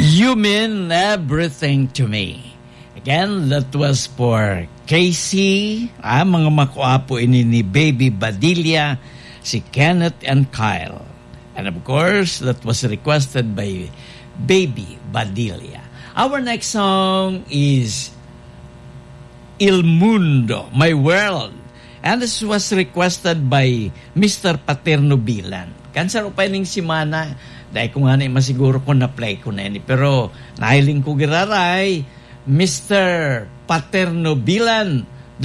You mean everything to me. Again, that was for Casey, mga makuapo ini ni Baby Badilla, si Kenneth and Kyle. And of course, that was requested by Baby Badilla. Our next song is Il Mundo, My World. And this was requested by Mr. Paterno Bilan. Kansa opening si Mana, dahil ko nga na masiguro ko na-play ko na yun. Pero nahiling ko giraray, Mr. Paterno Bilan,